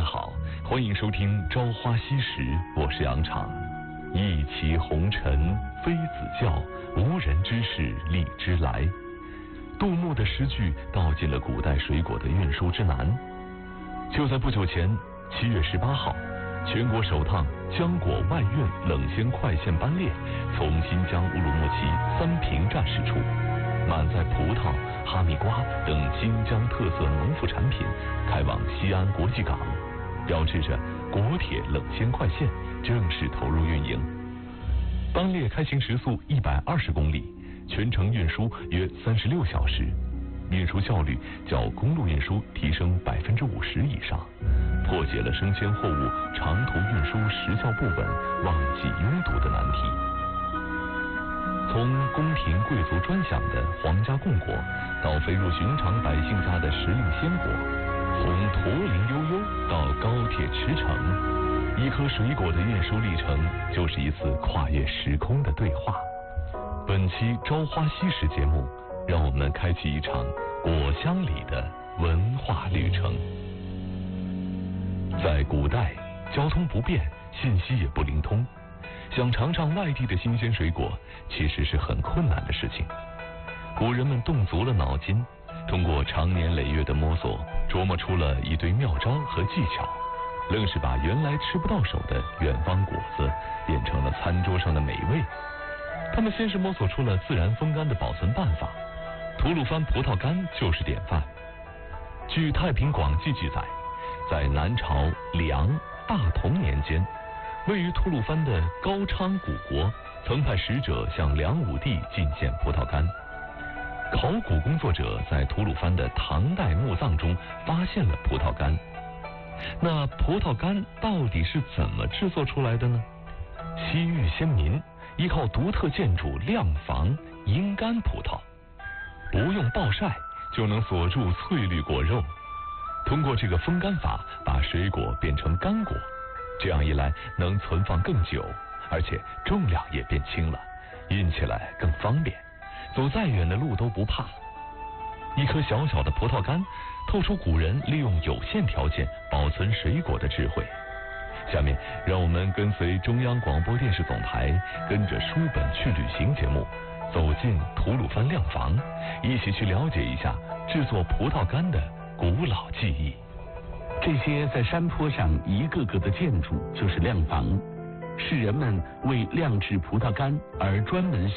们好，欢迎收听《朝花夕拾》，我是杨昶。一骑红尘妃子笑，无人知是荔枝来。杜牧的诗句道尽了古代水果的运输之难。就在不久前，7月18号，全国首趟浆果外运冷鲜快线班列从新疆乌鲁木齐三平站驶出，满载葡萄、哈密瓜等新疆特色农副产品开往西安国际港，标志着国铁冷鲜快线正式投入运营。班列开行时速120公里，全程运输约36小时，运输效率较公路运输提升50%以上，破解了生鲜货物长途运输时效不稳、旺季拥堵的难题。从宫廷贵族专享的皇家贡果，到飞入寻常百姓家的时令鲜果，从驼铃悠悠到高铁驰骋，一颗水果的运输历程就是一次跨越时空的对话。本期《朝花夕拾》节目，让我们开启一场果香里的文化旅程。在古代，交通不便，信息也不灵通，想尝尝外地的新鲜水果，其实是很困难的事情。古人们动足了脑筋，通过长年累月的摸索，琢磨出了一堆妙招和技巧，愣是把原来吃不到手的远方果子变成了餐桌上的美味。他们先是摸索出了自然风干的保存办法，吐鲁番葡萄干就是典范。据《太平广记》记载，在南朝梁、大同年间，位于吐鲁番的高昌古国曾派使者向梁武帝进献葡萄干。考古工作者在吐鲁番的唐代墓葬中发现了葡萄干。那葡萄干到底是怎么制作出来的呢？西域先民依靠独特建筑晾房阴干葡萄，不用暴晒就能锁住翠绿果肉。通过这个风干法，把水果变成干果，这样一来能存放更久，而且重量也变轻了，运起来更方便，走再远的路都不怕。一颗小小的葡萄干，透出古人利用有限条件保存水果的智慧。下面让我们跟随中央广播电视总台，跟着书本去旅行节目，走进吐鲁番晾房，一起去了解一下制作葡萄干的古老技艺。 这些在山坡上一个个的建筑就是晾房，是人们为晾制葡萄干而专门